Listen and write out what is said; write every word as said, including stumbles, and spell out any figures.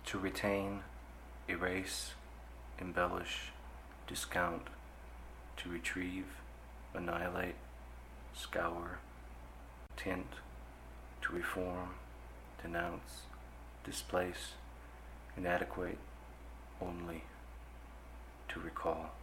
To retain, erase, embellish, discount, to retrieve, annihilate, scour, tint, to reform, denounce, displace, inadequate, only, to recall.